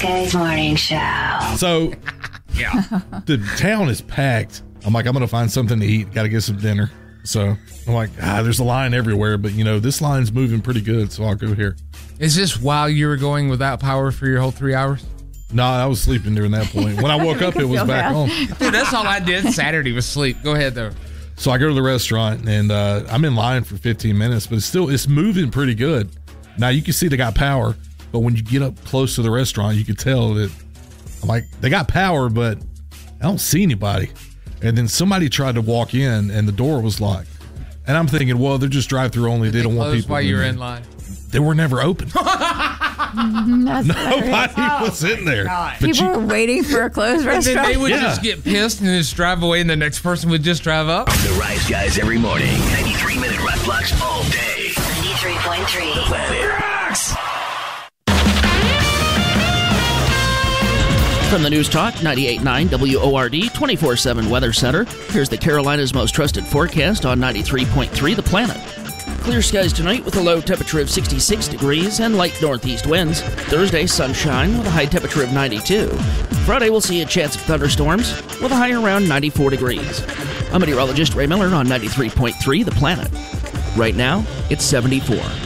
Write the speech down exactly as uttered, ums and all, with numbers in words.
Guys Morning Show. So, Yeah. the town is packed. I'm like, I'm going to find something to eat. Got to get some dinner. So, I'm like, ah, there's a line everywhere. But, you know, this line's moving pretty good, so I'll go here. Is this while you were going without power for your whole three hours? No, I was sleeping during that point. When I woke up, it was back on. Dude, that's all I did Saturday was sleep. Go ahead, though. So I go to the restaurant, and uh, I'm in line for fifteen minutes, but it's still, it's moving pretty good. Now, you can see they got power, but when you get up close to the restaurant, you can tell that, I'm like, they got power, but I don't see anybody. And then somebody tried to walk in, and the door was locked. And I'm thinking, well, they're just drive-through only. They, they don't want people. While you were in, in line. They were never open. That's Nobody was in there. But People you, were waiting for a closed restaurant. And then they would yeah. just get pissed and just drive away, and the next person would just drive up. The Rise Guys every morning. ninety-three minute rock blocks all day. ninety-three point three. The Planet Rocks. From the News Talk ninety-eight point nine W O R D twenty-four seven Weather Center, here's the Carolinas' most trusted forecast on ninety-three point three The Planet. Clear skies tonight with a low temperature of sixty-six degrees and light northeast winds. Thursday, sunshine with a high temperature of ninety-two. Friday, we'll see a chance of thunderstorms with a high around ninety-four degrees. I'm meteorologist Ray Miller on ninety-three point three The Planet. Right now, it's seventy-four.